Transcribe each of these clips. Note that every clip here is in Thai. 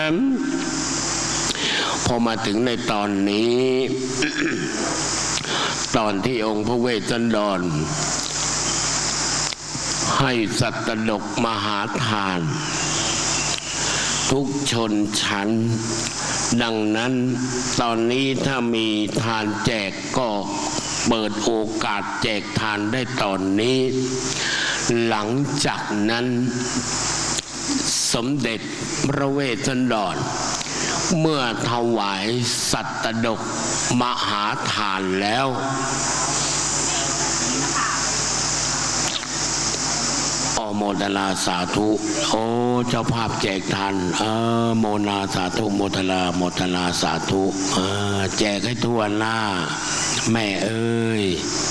พอมาถึงในตอนนี้ ตอนที่องค์พระเวสสันดรให้สัตดกมหาทานทุกชนชั้นดังนั้นตอนนี้ถ้ามีทานแจกก็เปิดโอกาสแจกทานได้ตอนนี้หลังจากนั้นสมเด็จพระเวสสันดรเมื่อถวายสัตดกมหาทานแล้วโมทนาสาธุโอ้เจ้าภาพแจกทานโมนาสาธุโมทนาสาธุแจกให้ทั่วหน้าแม่เอ้ย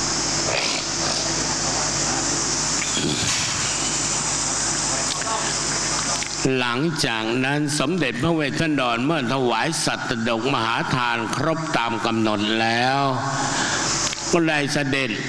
หลังจากนั้นสมเด็จพระเวสสันดรเมื่อถวายสัตดกมหาทานครบตามกำหนดแล้วก็ได้เสด็จ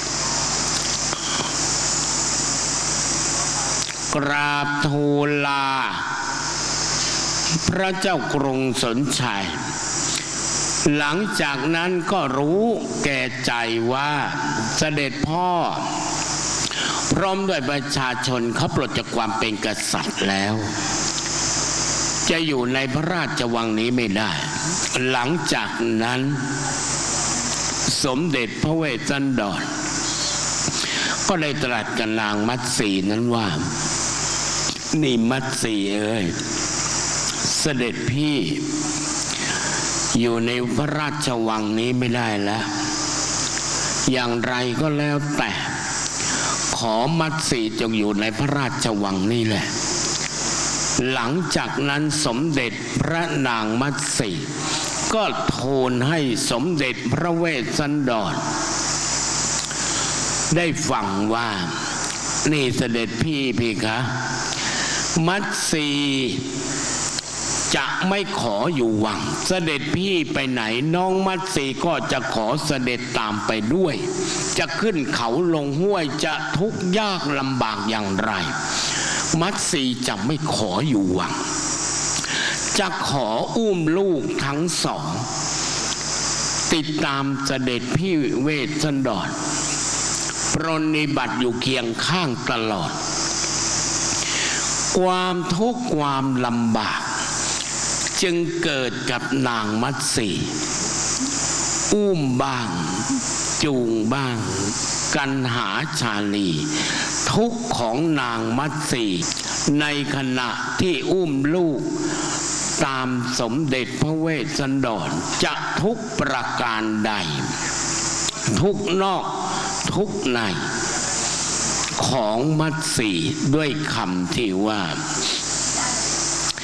กราบทูลลาพระเจ้ากรุงสนชัยหลังจากนั้นก็รู้แก่ใจว่าเสด็จพ่อพร้อมด้วยประชาชนเขาปลดจากความเป็นกษัตริย์แล้วจะอยู่ในพระราชวังนี้ไม่ได้หลังจากนั้นสมเด็จพระเวสสันดรก็ได้ตรัสกับนางมัตสีนั้นว่านี่มัตสีเอ้ยเสด็จพี่อยู่ในพระราชวังนี้ไม่ได้แล้วอย่างไรก็แล้วแต่ขอมัตสีจงอยู่ในพระราชวังนี่แหละหลังจากนั้นสมเด็จพระนางมัตสีก็ทูลให้สมเด็จพระเวสสันดรได้ฟังว่านี่เสด็จพี่คะมัตสีจะไม่ขออยู่วังเสด็จพี่ไปไหนน้องมัตสีก็จะขอเสด็จตามไปด้วยจะขึ้นเขาลงห้วยจะทุกข์ยากลำบากอย่างไรมัตสีจะไม่ขออยู่วังจะขออุ้มลูกทั้งสองติดตามเสด็จพี่เวสสันดรปรนนิบัติอยู่เคียงข้างตลอดความทุกข์ความลำบากจึงเกิดกับนางมัตสีอุ้มบ้างจูงบ้างกันหาชาลีทุกข์ของนางมัตสีในขณะที่อุ้มลูกตามสมเด็จพระเวสสันดรจะทุกประการใดทุกนอกทุกในของมัตสีด้วยคำที่ว่า